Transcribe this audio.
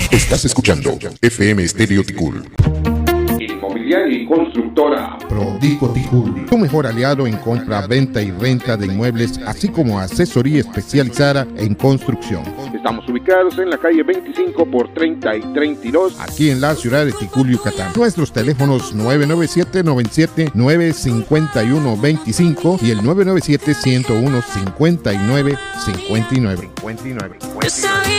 Estás escuchando FM Estéreo Ticul. Inmobiliaria y constructora Prodico Ticul, tu mejor aliado en compra, venta y renta de inmuebles, así como asesoría especializada en construcción. Estamos ubicados en la calle 25 por 30 y 32, aquí en la ciudad de Ticul, Yucatán. Nuestros teléfonos 997-97-951-25 y el 997-101-5959.